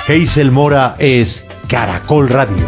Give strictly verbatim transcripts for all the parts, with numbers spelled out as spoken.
Hazel Mora es Caracol Radio.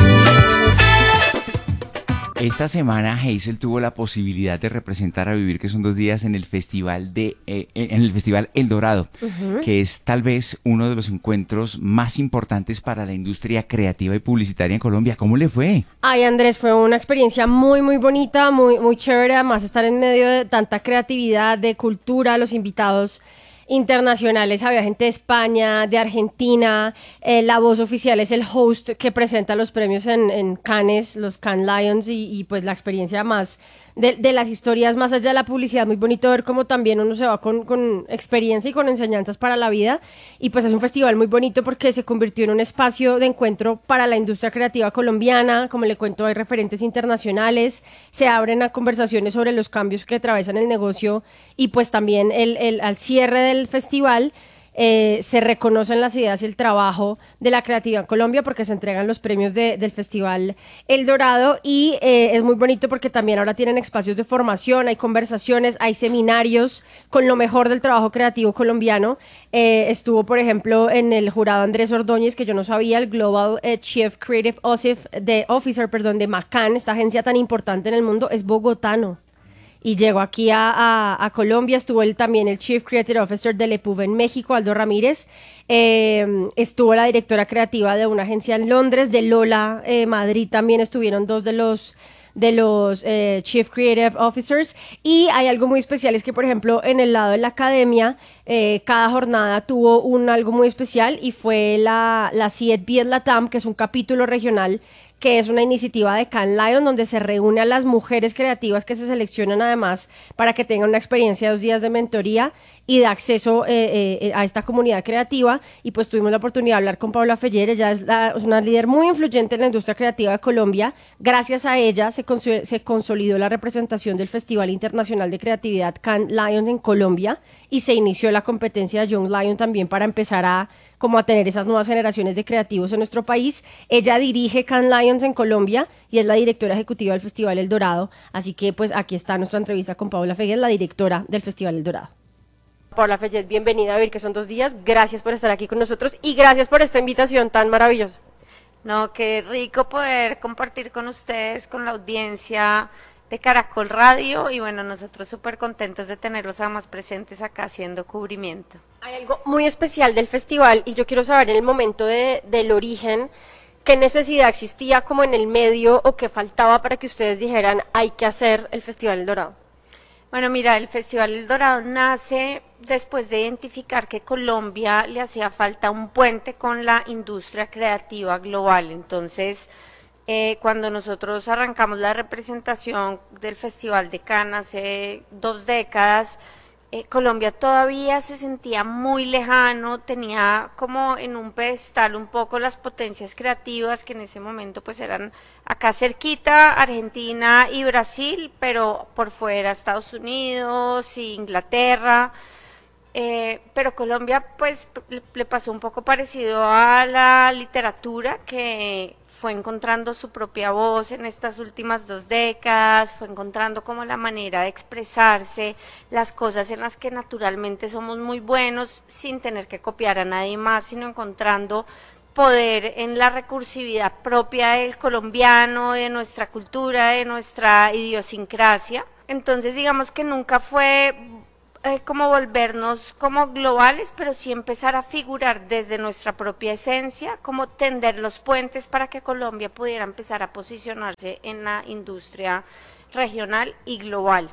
Esta semana Hazel tuvo la posibilidad de representar a Vivir, que son dos días en el festival de eh, en el festival El Dorado, uh-huh. que es tal vez uno de los encuentros más importantes para la industria creativa y publicitaria en Colombia. ¿Cómo le fue? Ay, Andrés, fue una experiencia muy, muy bonita, muy, muy chévere, además estar en medio de tanta creatividad, de cultura, los invitados internacionales, había gente de España, de Argentina, eh, la voz oficial es el host que presenta los premios en, en Cannes, los Cannes Lions, y, y pues la experiencia más de, de las historias más allá de la publicidad, muy bonito ver cómo también uno se va con, con experiencia y con enseñanzas para la vida, y pues es un festival muy bonito porque se convirtió en un espacio de encuentro para la industria creativa colombiana, como le cuento, hay referentes internacionales, se abren a conversaciones sobre los cambios que atraviesan el negocio, y pues también el, el, al cierre del festival eh, se reconocen las ideas y el trabajo de la creatividad en Colombia porque se entregan los premios de, del festival El Dorado, y eh, es muy bonito porque también ahora tienen espacios de formación, hay conversaciones, hay seminarios con lo mejor del trabajo creativo colombiano. Eh, estuvo, por ejemplo, en el jurado Andrés Ordóñez, que yo no sabía, el Global eh, Chief Creative Officer, de, Officer perdón, de McCann, esta agencia tan importante en el mundo, es bogotano. Y llegó aquí a, a, a Colombia, estuvo él también el Chief Creative Officer de Le Pub en México, Aldo Ramírez, eh, estuvo la directora creativa de una agencia en Londres, de Lola eh, Madrid también estuvieron dos de los de los eh, Chief Creative Officers, y hay algo muy especial, es que por ejemplo en el lado de la academia, eh, cada jornada tuvo un algo muy especial, y fue la, la C I E D Viet Latam, que es un capítulo regional que es una iniciativa de Cannes Lions, donde se reúne a las mujeres creativas que se seleccionan además para que tengan una experiencia de dos días de mentoría y de acceso eh, eh, a esta comunidad creativa, y pues tuvimos la oportunidad de hablar con Paula Feller. Ella es, la, es una líder muy influyente en la industria creativa de Colombia. Gracias a ella se, cons- se consolidó la representación del Festival Internacional de Creatividad Cannes Lions en Colombia, y se inició la competencia de Young Lion también para empezar a como a tener esas nuevas generaciones de creativos en nuestro país. Ella dirige Cannes Lions en Colombia y es la directora ejecutiva del Festival El Dorado, así que pues aquí está nuestra entrevista con Paula Feller, la directora del Festival El Dorado. Paula Feller, bienvenida a Vivir, que son dos días, gracias por estar aquí con nosotros y gracias por esta invitación tan maravillosa. No, qué rico poder compartir con ustedes, con la audiencia de Caracol Radio, y bueno, nosotros súper contentos de tenerlos además presentes acá haciendo cubrimiento. Hay algo muy especial del festival y yo quiero saber en el momento de, del origen, ¿qué necesidad existía como en el medio o qué faltaba para que ustedes dijeran hay que hacer el Festival El Dorado? Bueno, mira, el Festival El Dorado nace después de identificar que Colombia le hacía falta un puente con la industria creativa global. Entonces, Eh, cuando nosotros arrancamos la representación del Festival de Cannes hace dos décadas, eh, Colombia todavía se sentía muy lejano, tenía como en un pedestal un poco las potencias creativas que en ese momento pues eran acá cerquita, Argentina y Brasil, pero por fuera Estados Unidos e Inglaterra. Eh, pero Colombia pues le, le pasó un poco parecido a la literatura, que fue encontrando su propia voz en estas últimas dos décadas, fue encontrando como la manera de expresarse, las cosas en las que naturalmente somos muy buenos sin tener que copiar a nadie más, sino encontrando poder en la recursividad propia del colombiano, de nuestra cultura, de nuestra idiosincrasia. Entonces digamos que nunca fue Eh, como volvernos como globales, pero sí empezar a figurar desde nuestra propia esencia, como tender los puentes para que Colombia pudiera empezar a posicionarse en la industria regional y global.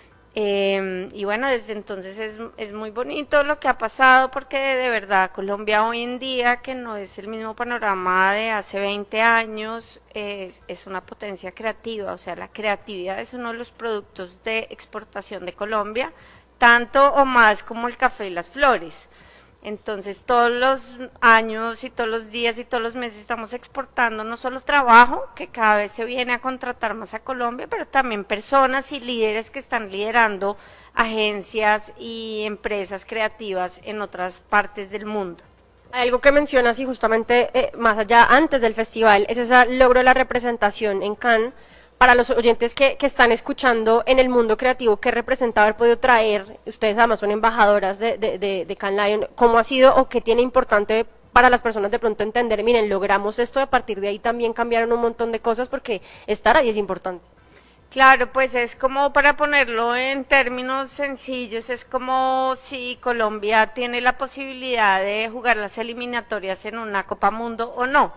Eh, y bueno, desde entonces es, es muy bonito lo que ha pasado, porque de verdad Colombia hoy en día, que no es el mismo panorama de hace veinte años, es, es una potencia creativa. O sea, la creatividad es uno de los productos de exportación de Colombia, tanto o más como el café y las flores. Entonces todos los años y todos los días y todos los meses estamos exportando no solo trabajo, que cada vez se viene a contratar más a Colombia, pero también personas y líderes que están liderando agencias y empresas creativas en otras partes del mundo. Hay algo que mencionas y justamente eh, más allá, antes del festival, es ese logro de la representación en Cannes. Para los oyentes que, que están escuchando en el mundo creativo, ¿qué representa haber podido traer? Ustedes además son embajadoras de, de, de, de Cannes Lions. ¿Cómo ha sido o qué tiene importante para las personas de pronto entender, miren, logramos esto, a partir de ahí también cambiaron un montón de cosas, porque estar ahí es importante. Claro, pues es como, para ponerlo en términos sencillos, es como si Colombia tiene la posibilidad de jugar las eliminatorias en una Copa Mundo o no.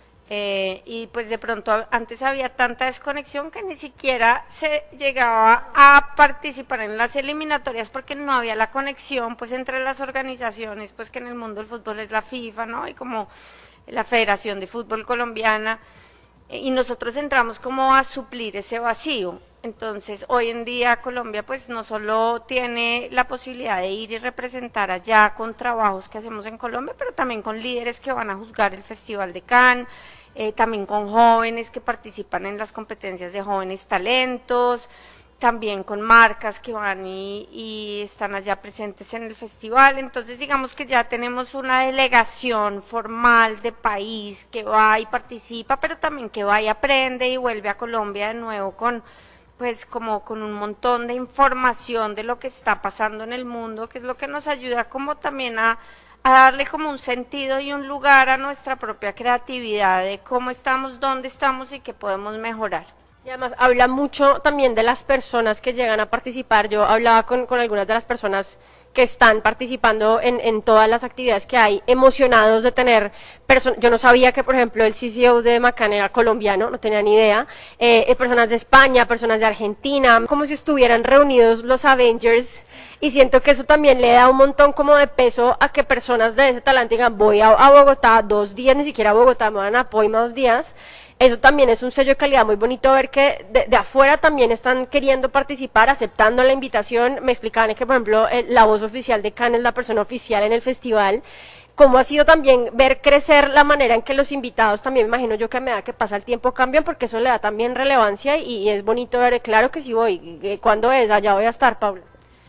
Eh, y pues de pronto antes había tanta desconexión que ni siquiera se llegaba a participar en las eliminatorias porque no había la conexión pues entre las organizaciones, pues que en el mundo del fútbol es la FIFA, ¿no? Y como la Federación de Fútbol Colombiana, eh, y nosotros entramos como a suplir ese vacío. Entonces hoy en día Colombia pues no solo tiene la posibilidad de ir y representar allá con trabajos que hacemos en Colombia, pero también con líderes que van a juzgar el Festival de Cannes, eh, también con jóvenes que participan en las competencias de jóvenes talentos, también con marcas que van y, y están allá presentes en el festival. Entonces digamos que ya tenemos una delegación formal de país que va y participa, pero también que va y aprende y vuelve a Colombia de nuevo con pues como con un montón de información de lo que está pasando en el mundo, que es lo que nos ayuda como también a, a darle como un sentido y un lugar a nuestra propia creatividad, de cómo estamos, dónde estamos y qué podemos mejorar. Y además habla mucho también de las personas que llegan a participar. Yo hablaba con, con algunas de las personas que están participando en, en todas las actividades que hay, emocionados de tener personas. Yo no sabía que, por ejemplo, el C C O de Macán era colombiano, no tenía ni idea. Eh, personas de España, personas de Argentina, como si estuvieran reunidos los Avengers. Y siento que eso también le da un montón como de peso a que personas de ese talante digan, voy a, a Bogotá dos días, ni siquiera a Bogotá, me van a Poima dos días. Eso también es un sello de calidad muy bonito, ver que de, de afuera también están queriendo participar, aceptando la invitación. Me explicaban que, por ejemplo, el, la voz oficial de Cannes es la persona oficial en el festival. Cómo ha sido también ver crecer la manera en que los invitados también, me imagino yo que a medida que pasa el tiempo cambian, porque eso le da también relevancia y, y es bonito ver, claro que sí voy. ¿Cuándo es? Allá voy a estar, Paula.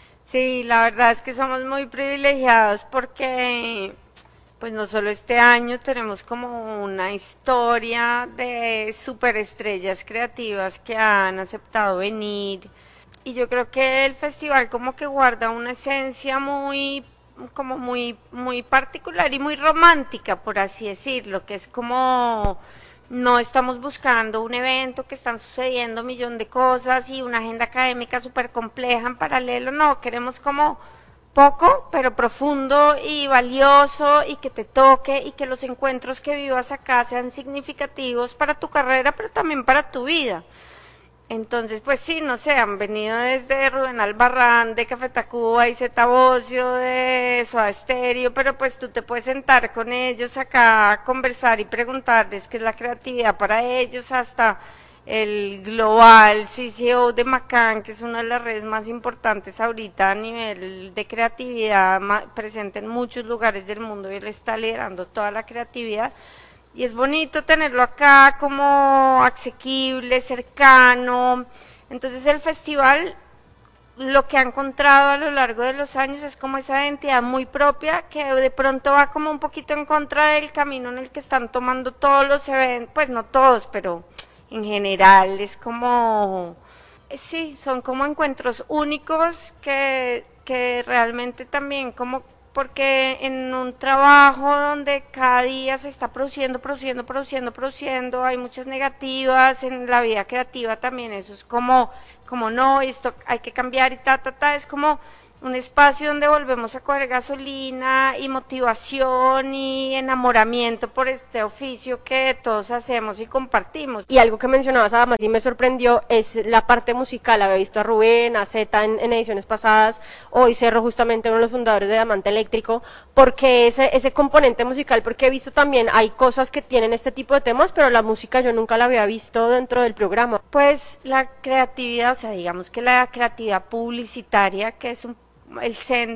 Sí, la verdad es que somos muy privilegiados porque pues no solo este año tenemos como una historia de superestrellas creativas que han aceptado venir, y yo creo que el festival como que guarda una esencia muy como muy muy particular y muy romántica, por así decirlo, que es como no estamos buscando un evento que están sucediendo un millón de cosas y una agenda académica súper compleja en paralelo, no, queremos como poco, pero profundo y valioso, y que te toque, y que los encuentros que vivas acá sean significativos para tu carrera, pero también para tu vida. Entonces, pues sí, no sé, han venido desde Rubén Albarrán, de Café Tacuba y Zeta Bosio, de Soda Stereo, pero pues tú te puedes sentar con ellos acá a conversar y preguntarles qué es la creatividad para ellos, hasta el global C C O de Macán, que es una de las redes más importantes ahorita a nivel de creatividad, presente en muchos lugares del mundo, y él está liderando toda la creatividad. Y es bonito tenerlo acá como asequible, cercano. Entonces el festival, lo que ha encontrado a lo largo de los años es como esa identidad muy propia, que de pronto va como un poquito en contra del camino en el que están tomando todos los eventos, pues no todos, pero en general es como, sí, son como encuentros únicos que, que realmente también como, porque en un trabajo donde cada día se está produciendo, produciendo, produciendo, produciendo, hay muchas negativas en la vida creativa también, eso es como, como no, esto hay que cambiar y ta, ta, ta, es como un espacio donde volvemos a coger gasolina y motivación y enamoramiento por este oficio que todos hacemos y compartimos. Y algo que mencionabas además y me sorprendió es la parte musical. Había visto a Rubén, a Zeta en, en ediciones pasadas, hoy Cerro, justamente uno de los fundadores de Diamante Eléctrico, porque ese, ese componente musical, porque he visto también, hay cosas que tienen este tipo de temas, pero la música yo nunca la había visto dentro del programa. Pues la creatividad, o sea, digamos que la creatividad publicitaria, que es un el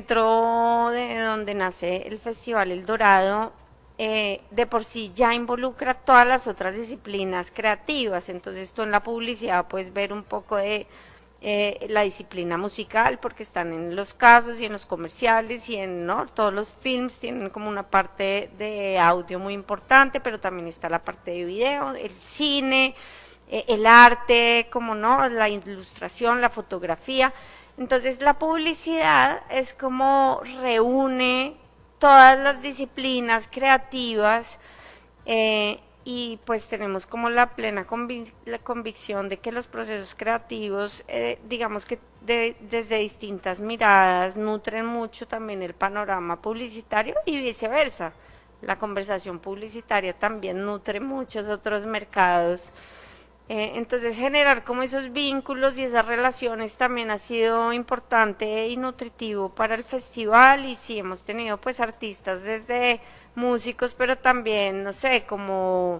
centro de donde nace el Festival El Dorado, eh, de por sí ya involucra todas las otras disciplinas creativas. Entonces tú en la publicidad puedes ver un poco de eh, la disciplina musical, porque están en los casos y en los comerciales y en, ¿no?, todos los films tienen como una parte de audio muy importante, pero también está la parte de video, el cine, eh, el arte, como no, la ilustración, la fotografía. Entonces la publicidad es como reúne todas las disciplinas creativas, eh, y pues tenemos como la plena convic la convicción de que los procesos creativos, eh, digamos que de, desde distintas miradas, nutren mucho también el panorama publicitario y viceversa. La conversación publicitaria también nutre muchos otros mercados. Eh, entonces generar como esos vínculos y esas relaciones también ha sido importante y nutritivo para el festival, y sí hemos tenido pues artistas desde músicos, pero también, no sé, como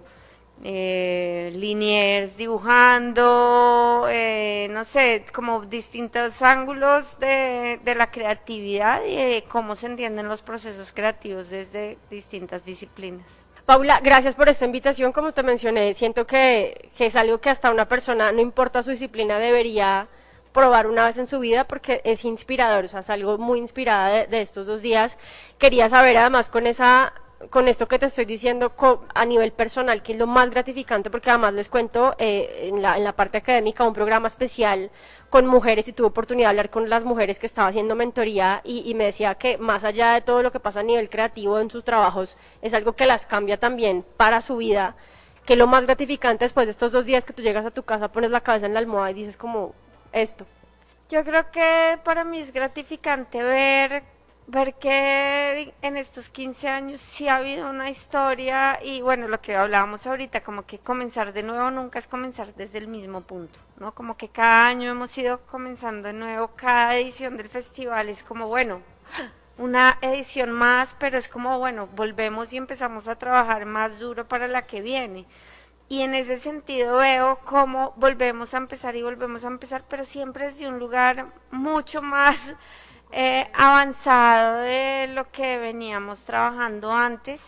eh, Liniers dibujando, eh, no sé, como distintos ángulos de, de la creatividad y de cómo se entienden los procesos creativos desde distintas disciplinas. Paula, gracias por esta invitación. Como te mencioné, siento que, que es algo que hasta una persona, no importa su disciplina, debería probar una vez en su vida porque es inspirador, o sea, es algo muy inspirada de, de estos dos días. Quería saber además con esa, con esto que te estoy diciendo a nivel personal, que es lo más gratificante, porque además les cuento eh, en, la, en la parte académica un programa especial con mujeres y tuve oportunidad de hablar con las mujeres que estaba haciendo mentoría y, y me decía que más allá de todo lo que pasa a nivel creativo en sus trabajos, es algo que las cambia también para su vida, que lo más gratificante después de estos dos días que tú llegas a tu casa, pones la cabeza en la almohada y dices como esto. Yo creo que para mí es gratificante ver ver que en estos quince años sí ha habido una historia y bueno, lo que hablábamos ahorita, como que comenzar de nuevo nunca es comenzar desde el mismo punto, ¿no? Como que cada año hemos ido comenzando de nuevo, cada edición del festival es como, bueno, una edición más, pero es como, bueno, volvemos y empezamos a trabajar más duro para la que viene. Y en ese sentido veo cómo volvemos a empezar y volvemos a empezar, pero siempre desde un lugar mucho más Eh, avanzado de lo que veníamos trabajando antes,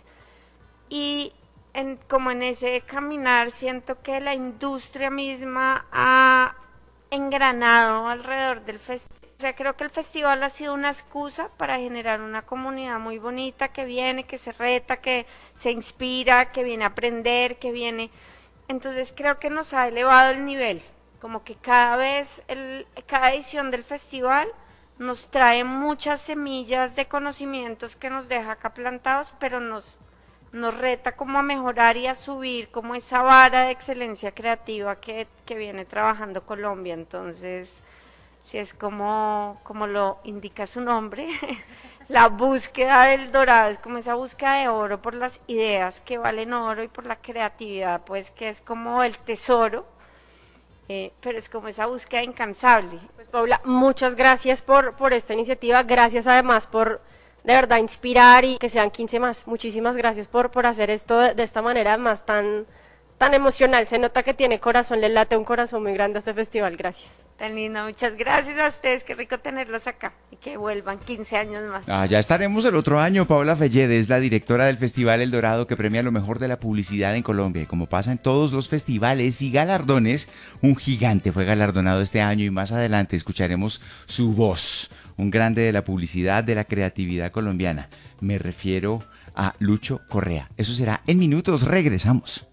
y en, como en ese caminar siento que la industria misma ha engranado alrededor del festival. O sea, creo que el festival ha sido una excusa para generar una comunidad muy bonita que viene, que se reta, que se inspira, que viene a aprender, que viene. Entonces creo que nos ha elevado el nivel, como que cada vez, el, cada edición del festival nos trae muchas semillas de conocimientos que nos deja acá plantados, pero nos, nos reta como a mejorar y a subir como esa vara de excelencia creativa que, que viene trabajando Colombia. Entonces, si es como, como lo indica su nombre, la búsqueda del dorado, es como esa búsqueda de oro por las ideas que valen oro y por la creatividad, pues que es como el tesoro. Eh, pero es como esa búsqueda incansable. Pues Paula, muchas gracias por, por esta iniciativa, gracias además por de verdad inspirar y que sean quince más. Muchísimas gracias por, por hacer esto de, de esta manera más tan, tan emocional. Se nota que tiene corazón, le late un corazón muy grande a este festival. Gracias. Tan lindo, muchas gracias a ustedes, qué rico tenerlos acá y que vuelvan quince años más. Ah, ya estaremos el otro año. Paula Fellede es la directora del Festival El Dorado, que premia lo mejor de la publicidad en Colombia. Y como pasa en todos los festivales y galardones, un gigante fue galardonado este año y más adelante escucharemos su voz, un grande de la publicidad, de la creatividad colombiana. Me refiero a Lucho Correa. Eso será en minutos, regresamos.